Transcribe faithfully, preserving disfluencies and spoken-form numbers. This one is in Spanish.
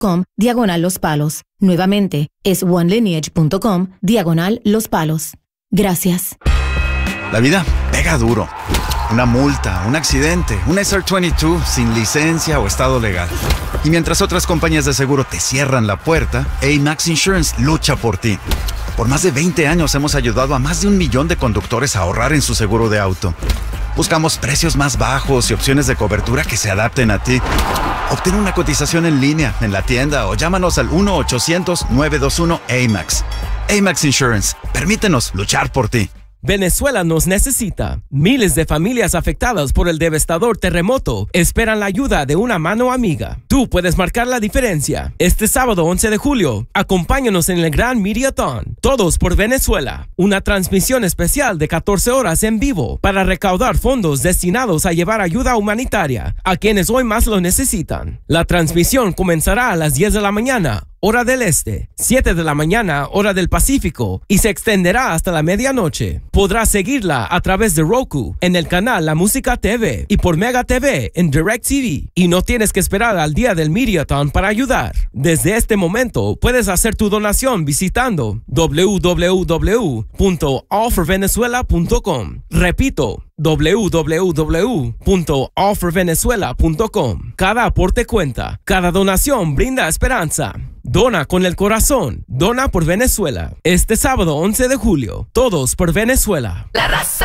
com diagonal los palos. Nuevamente, es onelineage.com diagonal los palos. Gracias. La vida pega duro. Una multa, un accidente, un S R veintidós sin licencia o estado legal. Y mientras otras compañías de seguro te cierran la puerta, A-Max Insurance lucha por ti. Por más de veinte años hemos ayudado a más de un millón de conductores a ahorrar en su seguro de auto. Buscamos precios más bajos y opciones de cobertura que se adapten a ti. Obtén una cotización en línea, en la tienda o llámanos al uno ochocientos, nueve dos uno, A M A X. A-Max Insurance. Permítenos luchar por ti. Venezuela nos necesita. Miles de familias afectadas por el devastador terremoto esperan la ayuda de una mano amiga. Tú puedes marcar la diferencia. Este sábado once de julio, acompáñanos en el Gran Mediathon. Todos por Venezuela. Una transmisión especial de catorce horas en vivo para recaudar fondos destinados a llevar ayuda humanitaria a quienes hoy más lo necesitan. La transmisión comenzará a las diez de la mañana, hora del este, siete de la mañana, hora del Pacífico, y se extenderá hasta la medianoche. Podrás seguirla a través de Roku, en el canal La Música T V y por Mega T V en DirecTV. Y no tienes que esperar al día del Mediathon para ayudar. Desde este momento, puedes hacer tu donación visitando w w w punto all for venezuela punto com. Repito, w w w punto all for venezuela punto com. Cada aporte cuenta. Cada donación brinda esperanza. Dona con el corazón. Dona por Venezuela. Este sábado once de julio. Todos por Venezuela. La raza.